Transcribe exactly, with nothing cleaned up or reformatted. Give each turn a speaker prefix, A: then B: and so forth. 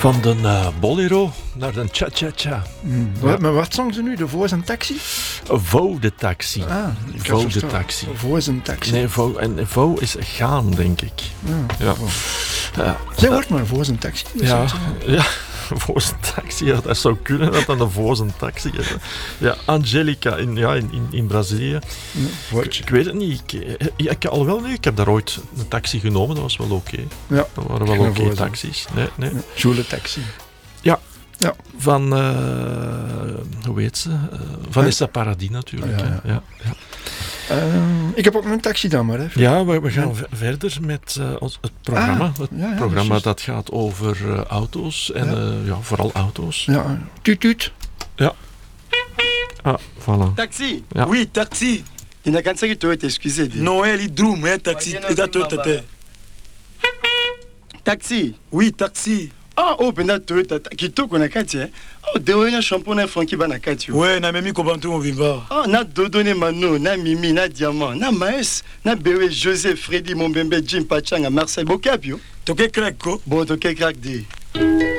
A: Van de uh, bolero naar de cha-cha-cha.
B: Mm. Ja. Maar wat zong ze nu? De Vaux is een taxi?
A: Vaux de taxi.
B: Ah,
A: Vaux de taxi.
B: Vaux is een taxi.
A: Nee, Vaux, en Vaux is gaan, denk ik.
B: Ja.
A: Ja.
B: Ja. Zij wordt maar Vaux is een taxi.
A: Ja, ja. Vaux een taxi, ja, dat zou kunnen dat dan een Vaux een taxi is. Ja, Angelica in, ja, in, in, in Brazilië.
B: Ja,
A: ik, ik weet het niet. Ik, ja, ik, alhoewel, nee, ik heb daar ooit een taxi genomen, dat was wel oké. Okay.
B: Ja,
A: dat waren wel oké okay taxis. Nee, nee.
B: Ja, Joule taxi.
A: Ja.
B: Ja.
A: Van, uh, hoe heet ze? Uh, Vanessa ja. Paradis natuurlijk. Ja, ja. Ja, ja.
B: Uh, ik heb ook mijn taxi dan maar. Hè.
A: Ja, we, we gaan ja. verder met uh, ons, het programma. Ah, het ja, ja, programma precies. Dat gaat over uh, auto's. En ja. Uh, ja, vooral auto's.
B: Ja, tuut tuut.
A: Ja. Ah, voilà.
C: Taxi?
A: Ja.
C: Oui, taxi. Il n'a qu'à dire que tu es excusé. Non, elle est droom, hein, taxi. Taxi? Oui, taxi. Ah, oh, penda Toyota. Kitoko na kati, eh? Oh, dewe na shampoo na Frankie ba na kati.
D: Ouais, na memi kobantu mo vimba.
C: Oh, na Dodo ne Mano, na Mimi, na Diamant, na Maes, na Bewe, José, Freddy, Mombembe, Jim Pachanga, Marcel Bokapio.
D: Toke crack ko?
C: Bon, toke crack de.